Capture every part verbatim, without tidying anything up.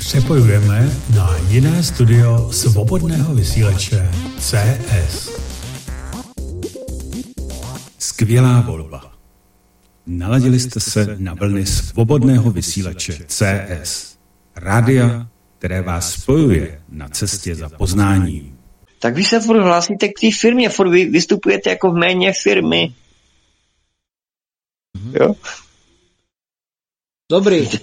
Přepojujeme na jiné studio svobodného vysílače C S. Skvělá volba. Naladili jste se na vlny svobodného vysílače C S. Rádia, které vás spojuje na cestě za poznáním. Tak vy se furt hlásíte k té firmě, furt vy vystupujete jako v méně firmy. Mm-hmm. Jo? Dobrý. Uh,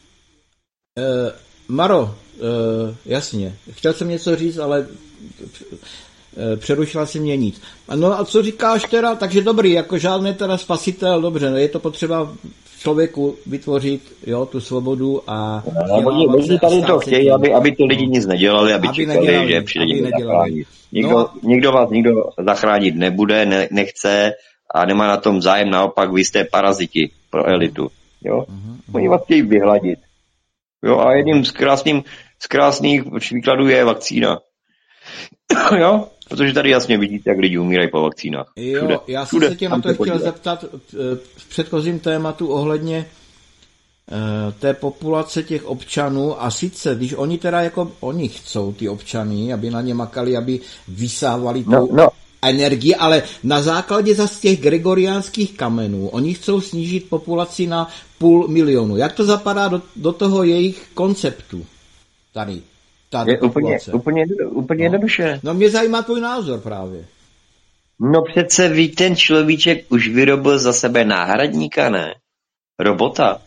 Maro, uh, jasně. Chtěl jsem něco říct, ale uh, přerušila si mě nic. No a co říkáš teda? Takže dobrý, jako žádný teda spasitel, dobře, no je to potřeba člověku vytvořit, jo, tu svobodu a... No, oni tady to chtějí, aby, aby to lidi nic nedělali, aby, aby čekali, nedělali, že přijde někdo zachránit. Nikdo, no. nikdo vás nikdo zachránit nebude, ne, nechce a nemá na tom zájem, naopak vy jste paraziti pro elitu. Jo? Uh-huh. Oni vás chtějí vyhladit. Jo? A jedním z, krásným, z krásných výkladů je vakcína. Jo? Protože tady jasně vidíte, jak lidi umírají po vakcínách. Jo, všude, já jsem všude, se tě na to chtěl zeptat v předchozím tématu ohledně uh, té populace těch občanů a sice, když oni teda jako, oni chcou ty občany, aby na ně makali, aby vysávali tu no, no. energii, ale na základě zase těch gregoriánských kamenů, oni chcou snížit populaci na půl milionu. Jak to zapadá do, do toho jejich konceptu tady? Je úplně, úplně, úplně no. jednoduše. No mě zajímá tvůj názor právě. No přece ví, ten človíček už vyrobil za sebe náhradníka, ne? Robota.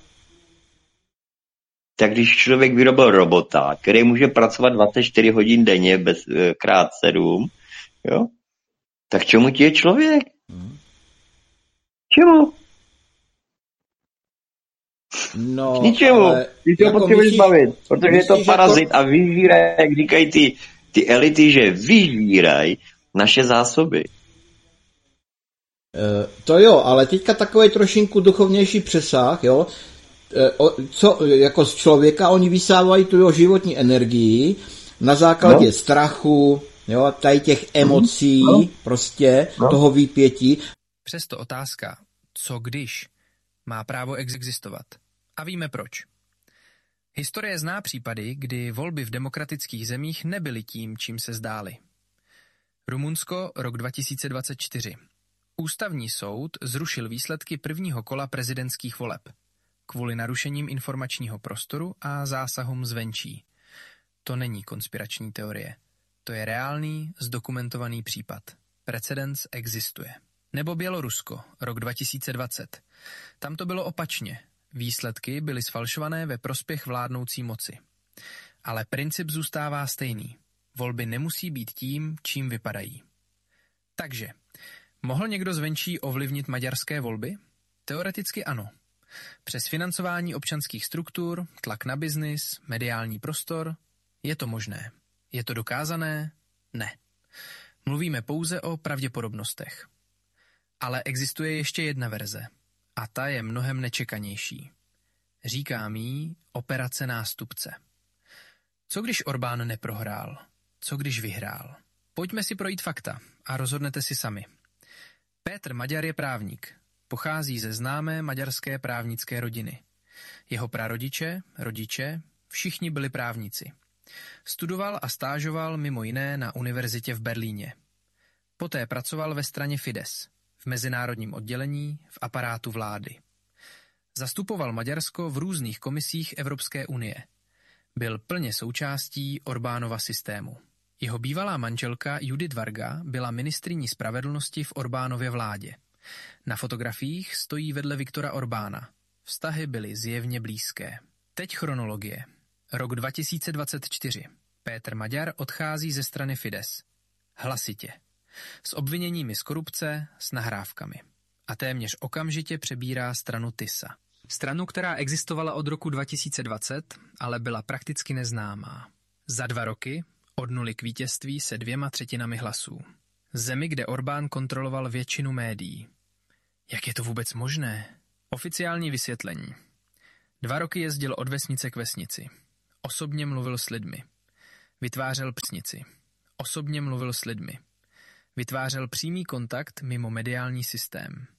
Tak když člověk vyrobil robota, který může pracovat dvacet čtyři hodin denně bez krát sedm, jo? Tak čemu ti je člověk? Hmm. Čemu? No, k ničemu. Ale ty to jako potřebuješ myslí, zbavit, protože myslí, je to parazit to... a vyžírají, jak říkají ty, ty elity, že vyžírají naše zásoby. Uh, to jo, ale teďka takový trošinku duchovnější přesah, jo. Uh, co, jako z člověka oni vysávají tu jeho životní energii na základě no. strachu, jo, tady těch emocí, no. prostě no. toho výpětí. Přesto otázka, co když, má právo existovat. A víme proč. Historie zná případy, kdy volby v demokratických zemích nebyly tím, čím se zdály. Rumunsko, rok dva tisíce dvacet čtyři. Ústavní soud zrušil výsledky prvního kola prezidentských voleb kvůli narušením informačního prostoru a zásahům zvenčí. To není konspirační teorie. To je reálný, zdokumentovaný případ. Precedens existuje. Nebo Bělorusko, rok dva tisíce dvacet. Tam to bylo opačně. Výsledky byly sfalšované ve prospěch vládnoucí moci. Ale princip zůstává stejný. Volby nemusí být tím, čím vypadají. Takže, mohl někdo zvenčí ovlivnit maďarské volby? Teoreticky ano. Přes financování občanských struktur, tlak na biznis, mediální prostor, je to možné. Je to dokázané? Ne. Mluvíme pouze o pravděpodobnostech. Ale existuje ještě jedna verze. A ta je mnohem nečekanější. Říkám jí operace nástupce. Co když Orbán neprohrál? Co když vyhrál? Pojďme si projít fakta a rozhodnete si sami. Pétr Maďar je právník. Pochází ze známé maďarské právnické rodiny. Jeho prarodiče, rodiče, všichni byli právníci. Studoval a stážoval mimo jiné na univerzitě v Berlíně. Poté pracoval ve straně Fidesz, v mezinárodním oddělení, v aparátu vlády. Zastupoval Maďarsko v různých komisích Evropské unie. Byl plně součástí Orbánova systému. Jeho bývalá manželka Judith Varga byla ministryní spravedlnosti v Orbánově vládě. Na fotografiích stojí vedle Viktora Orbána. Vztahy byly zjevně blízké. Teď chronologie. Rok dva tisíce dvacet čtyři. Pétr Maďar odchází ze strany Fidesz. Hlasitě. S obviněními z korupce, s nahrávkami. A téměř okamžitě přebírá stranu Tisa. Stranu, která existovala od roku dva tisíce dvacet, ale byla prakticky neznámá. Za dva roky od nuly k vítězství se dvěma třetinami hlasů. Zemi, kde Orbán kontroloval většinu médií. Jak je to vůbec možné? Oficiální vysvětlení. Dva roky jezdil od vesnice k vesnici. Osobně mluvil s lidmi. Vytvářel přesnici. Osobně mluvil s lidmi. Vytvářel přímý kontakt mimo mediální systém.